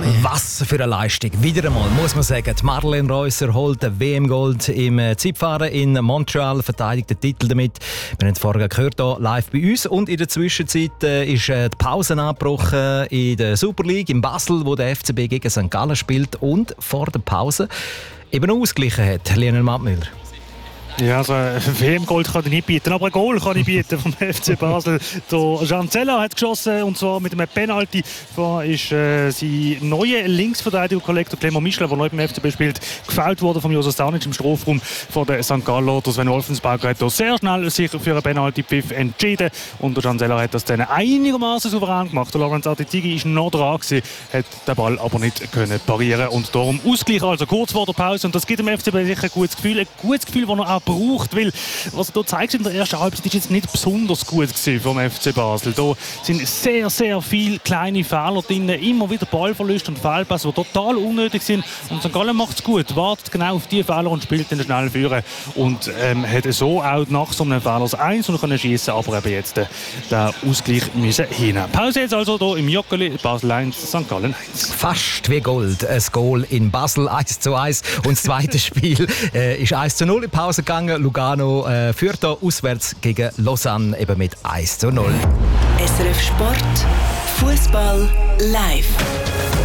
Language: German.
Was für eine Leistung. Wieder einmal muss man sagen, die Marlene Reusser holt den WM-Gold im Zeitfahren in Montreal, verteidigt den Titel damit. Wir haben es vorher gehört, hier live bei uns. Und in der Zwischenzeit ist die Pause angebrochen in der Super League in Basel, wo der FCB gegen St. Gallen spielt und vor der Pause eben ausgeglichen hat. Lionel Mattmüller. Ja, also ein WM-Gold kann ich nicht bieten, aber ein Goal kann ich bieten vom FC Basel. Der Jean Zeller hat geschossen, und zwar mit einem Penalty. Da ist sein neuer Linksverteidiger-Kollege Clément Michel, der neu beim FCB spielt, gefoult worden von Jozo Stanic im Strafraum von der St. Galler. Der Sven Wolfensberger hat sehr schnell sich für einen Penalty-Pfiff entschieden und der Jean Zeller hat das dann einigermaßen souverän gemacht. Der Lorenz Artizigi ist noch dran gewesen, hat den Ball aber nicht können parieren und darum Ausgleich, also kurz vor der Pause, und das gibt dem FCB sicher ein gutes Gefühl, das er auch braucht, weil was du zeigst in der ersten Halbzeit ist jetzt nicht besonders gut gewesen vom FC Basel. Da sind sehr, sehr viele kleine Fehler drin, immer wieder Ballverlust und Fehlpässe, die total unnötig sind, und St. Gallen macht es gut, wartet genau auf diese Fehler und spielt dann schnell führen und hat so auch nach so einem Fehler das 1 und können schießen, aber eben jetzt den Ausgleich müssen hin. Pause jetzt also hier im Joggeli, Basel 1, St. Gallen 1. Fast wie Gold, ein Goal in Basel 1:1 und das zweite Spiel ist 1:0 in Pause gegangen. Lugano führt hier auswärts gegen Lausanne eben mit 1:0. SRF Sport, Fußball live.